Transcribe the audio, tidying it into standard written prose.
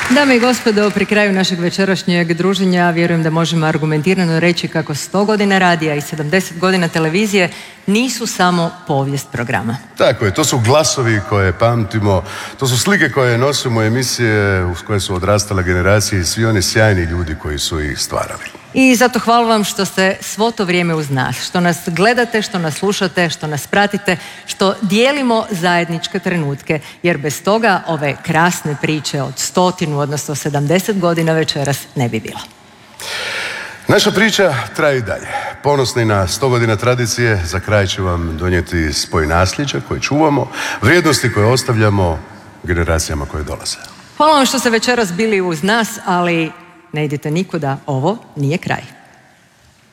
Dame i gospodo, pri kraju našeg večerašnjeg druženja vjerujem da možemo argumentirano reći kako 100 godina radija i 70 godina televizije nisu samo povijest programa. Tako je, to su glasovi koje pamtimo, to su slike koje nosimo, emisije uz koje su odrastale generacije i svi oni sjajni ljudi koji su ih stvarali. I zato hvala vam što ste svo to vrijeme uz nas, što nas gledate, što nas slušate, što nas pratite, što dijelimo zajedničke trenutke, jer bez toga ove krasne priče od 100, odnosno 70 godina večeras ne bi bilo. Naša priča traje i dalje. Ponosni na 100 godina tradicije, za kraj ću vam donijeti spoj nasljeđa koje čuvamo, vrijednosti koje ostavljamo generacijama koje dolaze. Hvala vam što ste večeras bili uz nas, ali ne idite nikuda, ovo nije kraj.